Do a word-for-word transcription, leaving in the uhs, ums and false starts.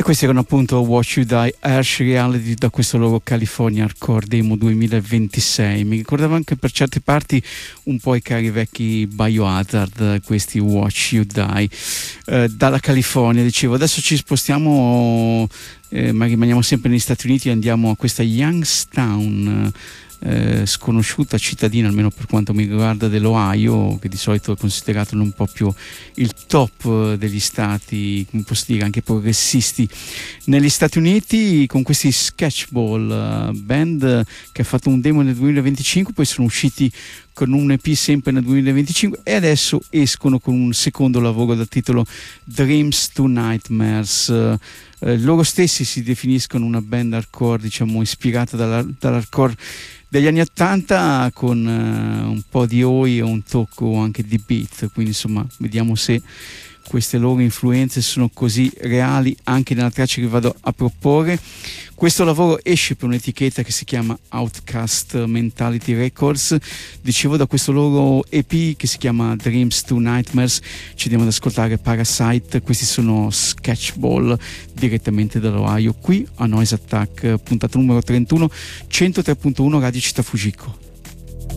questi erano appunto Watch You Die, Harsh Reality, da questo loro California Hardcore Demo duemilaventisei. Mi ricordava anche per certe parti un po' i cari vecchi Biohazard, questi Watch You Die. Eh, dalla California, dicevo, adesso ci spostiamo, eh, ma rimaniamo sempre negli Stati Uniti e andiamo a questa Youngstown, Eh, sconosciuta cittadina, almeno per quanto mi riguarda, dell'Ohio, che di solito è considerato un po' più il top eh, degli stati, come posso dire, anche progressisti negli Stati Uniti, con questi Sketchball, uh, band che ha fatto un demo nel duemilaventicinque, poi sono usciti con un E P sempre nel duemilaventicinque e adesso escono con un secondo lavoro dal titolo Dreams to Nightmares. Uh, eh, loro stessi si definiscono una band hardcore, diciamo, ispirata dalla, dall'hardcore degli anni ottanta, con uh, un po' di oi e un tocco anche di beat, quindi insomma vediamo se queste loro influenze sono così reali anche nella traccia che vado a proporre. Questo lavoro esce per un'etichetta che si chiama Outcast Mentality Records, dicevo, da questo loro E P che si chiama Dreams to Nightmares ci andiamo ad ascoltare Parasite. Questi sono Sketchball, direttamente dall'Ohio, qui a Noise Attack, puntata numero trentuno, centotre punto uno Radio Città Fujiko.